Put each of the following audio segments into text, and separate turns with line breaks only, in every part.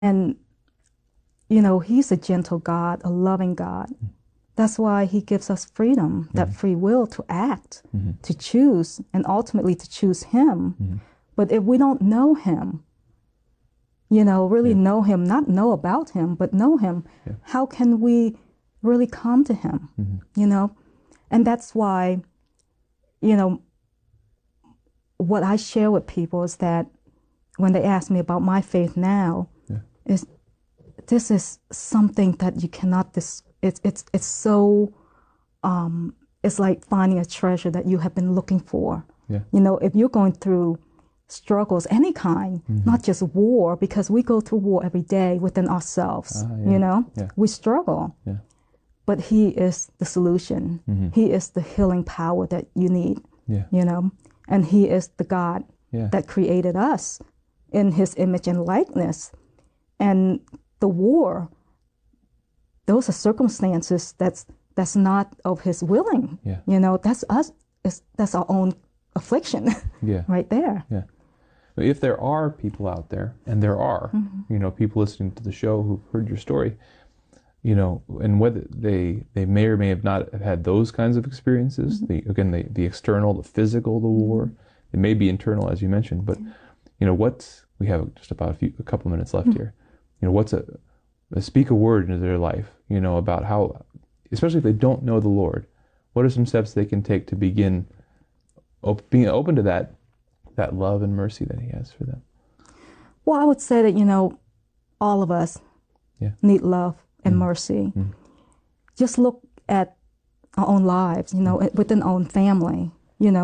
And, he's a gentle God, a loving God. That's why he gives us freedom, that free will to act, to choose, and ultimately to choose him. But if we don't know him, really know him, not know about him, but know him, how can we really come to him, And that's why, what I share with people is that when they ask me about my faith now, this is something that you cannot, it's so, it's like finding a treasure that you have been looking for. If you're going through struggles, any kind, not just war, because we go through war every day within ourselves, we struggle. But he is the solution. He is the healing power that you need, and he is the God that created us in his image and likeness. And the war, those are circumstances that's not of his willing. That's us. That's our own affliction right there.
If there are people out there, and there are, people listening to the show who've heard your story, and whether they may or may have not have had those kinds of experiences, the external, the physical, the war, it may be internal, as you mentioned, but, we have just about a couple minutes left here. What's speak a word into their life, about how, especially if they don't know the Lord, what are some steps they can take to begin being open to that love and mercy that he has for them?
Well, I would say that, all of us need love and mercy. Just look at our own lives, within our own family,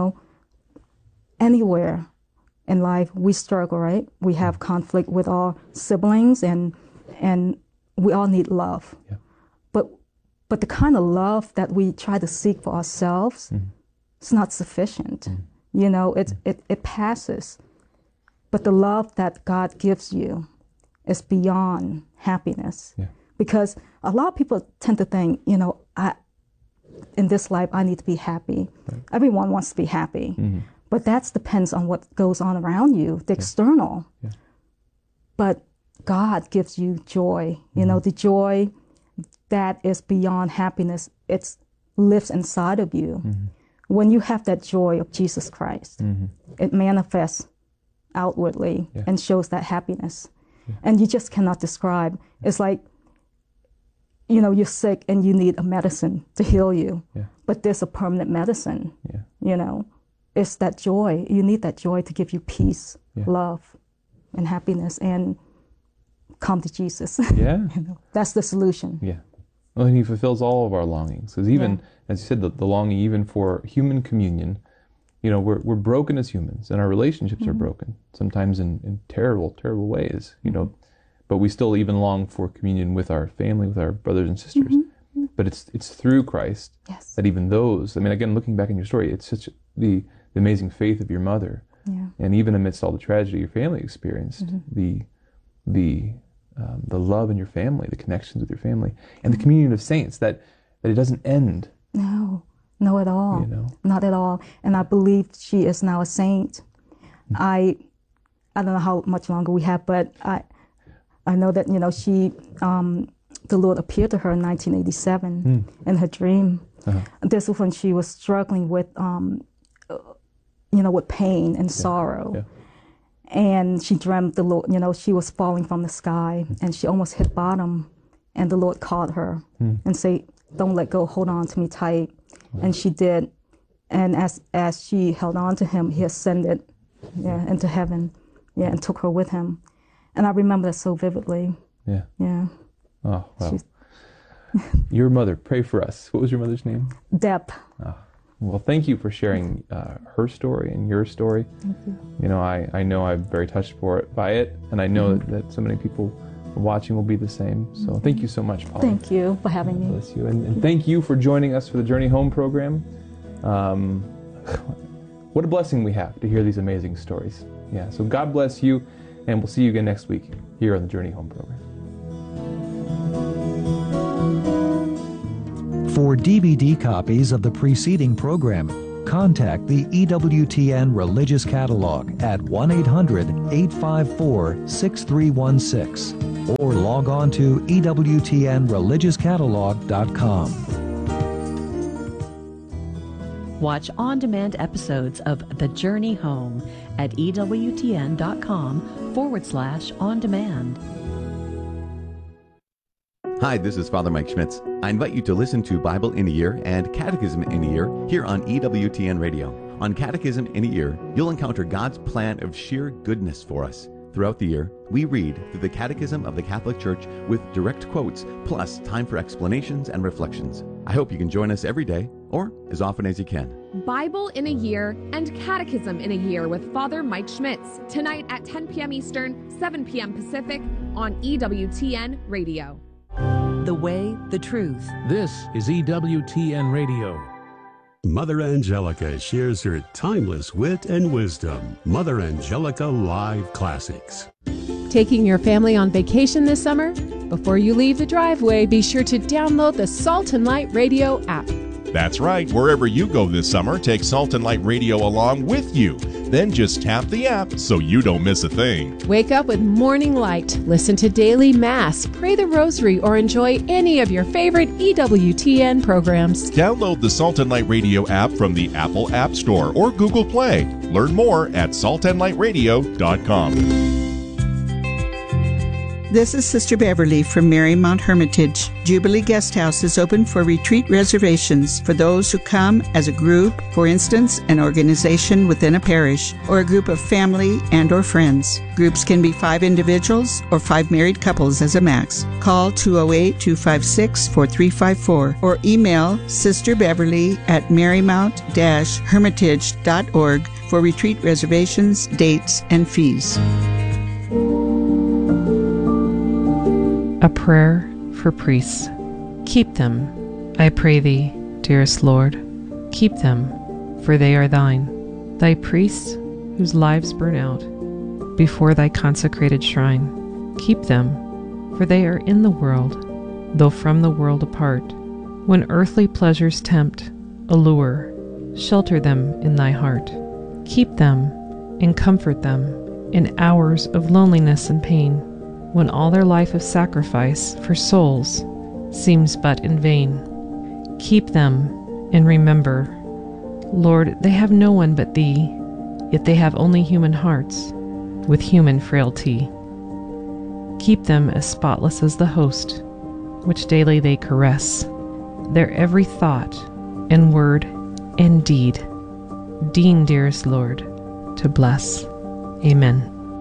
anywhere in life we struggle, right? We have conflict with our siblings, and we all need love. But the kind of love that we try to seek for ourselves, it's not sufficient. It passes. But the love that God gives you is beyond happiness. Because a lot of people tend to think, in this life, I need to be happy. Everyone wants to be happy. But that depends on what goes on around you, the external. But God gives you joy, the joy that is beyond happiness. It lives inside of you. When you have that joy of Jesus Christ, it manifests outwardly and shows that happiness. And you just cannot describe. It's like, you're sick and you need a medicine to heal you. But there's a permanent medicine. It's that joy. You need that joy to give you peace, love, and happiness, and come to Jesus. That's the solution.
Well, and he fulfills all of our longings. Because even, as you said, the longing even for human communion, we're broken as humans, and our relationships are broken, sometimes in terrible, terrible ways, but we still even long for communion with our family, with our brothers and sisters. But it's through Christ that even those, again, looking back in your story, it's such the amazing faith of your mother, and even amidst all the tragedy your family experienced, the love in your family, the connections with your family, and the communion of saints, that it doesn't end.
No, at all. Not at all. And I believe she is now a saint. I don't know how much longer we have, but I know that she the Lord appeared to her in 1987 in her dream. This was when she was struggling with with pain and sorrow. And she dreamt the Lord, she was falling from the sky, and she almost hit bottom, and the Lord called her and said, "Don't let go, hold on to me tight." And she did. And as she held on to him, he ascended into heaven, and took her with him. And I remember that so vividly.
Oh, wow. Your mother, pray for us. What was your mother's name?
Deb.
Well, thank you for sharing her story and your story.
Thank you.
I know I'm very touched by it, and I know that so many people watching will be the same. So thank you so much, Paula.
Thank you for having me.
Bless you. And thank you for joining us for the Journey Home program. What a blessing we have to hear these amazing stories. So God bless you, and we'll see you again next week here on the Journey Home program.
For DVD copies of the preceding program, contact the EWTN Religious Catalog at 1-800-854-6316. or log on to EWTNReligiousCatalog.com.
Watch on-demand episodes of The Journey Home at EWTN.com/on-demand.
Hi, this is Father Mike Schmitz. I invite you to listen to Bible in a Year and Catechism in a Year here on EWTN Radio. On Catechism in a Year, you'll encounter God's plan of sheer goodness for us. Throughout the year, we read through the Catechism of the Catholic Church with direct quotes, plus time for explanations and reflections. I hope you can join us every day, or as often as you can.
Bible in a Year and Catechism in a Year with Father Mike Schmitz, tonight at 10 p.m. Eastern, 7 p.m. Pacific, on EWTN Radio.
The Way, the Truth.
This is EWTN Radio.
Mother Angelica shares her timeless wit and wisdom. Mother Angelica Live Classics.
Taking your family on vacation this summer? Before you leave the driveway, be sure to download the Salt and Light Radio app.
That's right. Wherever you go this summer, take Salt and Light Radio along with you. Then just tap the app so you don't miss a thing.
Wake up with Morning Light, listen to Daily Mass, pray the Rosary, or enjoy any of your favorite EWTN programs.
Download the Salt and Light Radio app from the Apple App Store or Google Play. Learn more at saltandlightradio.com.
This is Sister Beverly from Marymount Hermitage. Jubilee Guest House is open for retreat reservations for those who come as a group, for instance, an organization within a parish, or a group of family and or friends. Groups can be 5 individuals or 5 married couples as a max. Call 208-256-4354 or email Sister Beverly at marymount-hermitage.org for retreat reservations, dates, and fees.
A prayer for priests. Keep them, I pray thee, dearest Lord. Keep them, for they are thine. Thy priests, whose lives burn out before thy consecrated shrine. Keep them, for they are in the world, though from the world apart. When earthly pleasures tempt, allure, shelter them in thy heart. Keep them and comfort them in hours of loneliness and pain, when all their life of sacrifice for souls seems but in vain. Keep them and remember, Lord, they have no one but Thee, yet they have only human hearts with human frailty. Keep them as spotless as the host, which daily they caress, their every thought and word and deed. Deign, dearest Lord, to bless. Amen.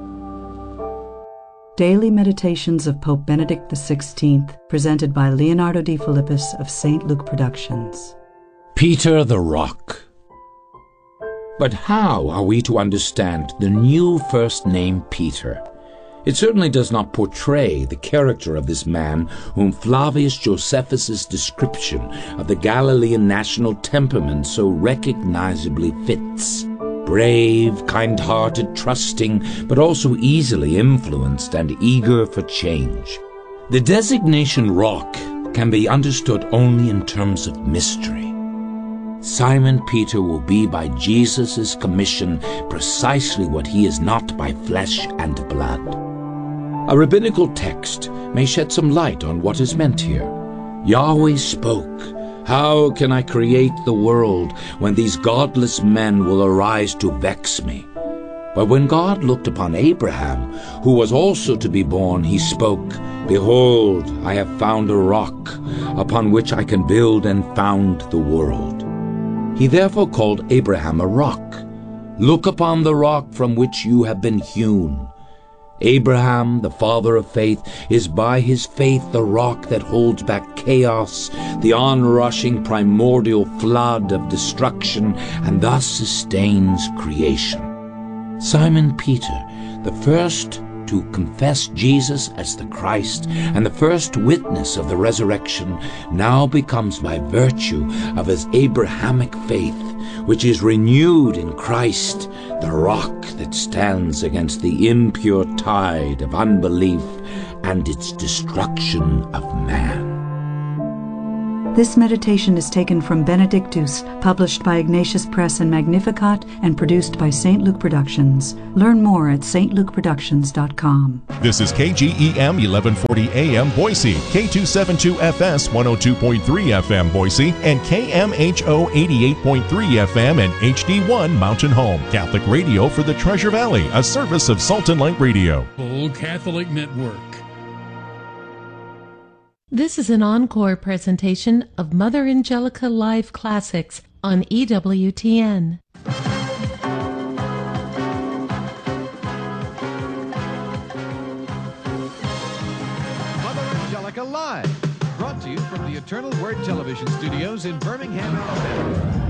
Daily Meditations of Pope Benedict XVI, presented by Leonardo D. Philippus of St. Luke Productions.
Peter the Rock. But how are we to understand the new first name Peter? It certainly does not portray the character of this man whom Flavius Josephus's description of the Galilean national temperament so recognizably fits. Brave, kind-hearted, trusting, but also easily influenced and eager for change. The designation rock can be understood only in terms of mystery. Simon Peter will be by Jesus' commission precisely what he is not by flesh and blood. A rabbinical text may shed some light on what is meant here. Yahweh spoke. How can I create the world when these godless men will arise to vex me? But when God looked upon Abraham, who was also to be born, he spoke, Behold, I have found a rock upon which I can build and found the world. He therefore called Abraham a rock. Look upon the rock from which you have been hewn. Abraham, the father of faith, is by his faith the rock that holds back chaos, the onrushing primordial flood of destruction, and thus sustains creation. Simon Peter, the first to confess Jesus as the Christ and the first witness of the resurrection, now becomes by virtue of his Abrahamic faith, which is renewed in Christ, the rock that stands against the impure tide of unbelief and its destruction of man.
This meditation is taken from Benedictus, published by Ignatius Press and Magnificat, and produced by St. Luke Productions. Learn more at stlukeproductions.com.
This is KGEM 1140 AM Boise, K272FS 102.3 FM Boise, and KMHO 88.3 FM and HD1 Mountain Home. Catholic radio for the Treasure Valley, a service of Salt and Light Radio.
Full Catholic Network.
This is an encore presentation of Mother Angelica Live Classics on EWTN.
Mother Angelica Live, brought to you from the Eternal Word Television Studios in Birmingham, Alabama.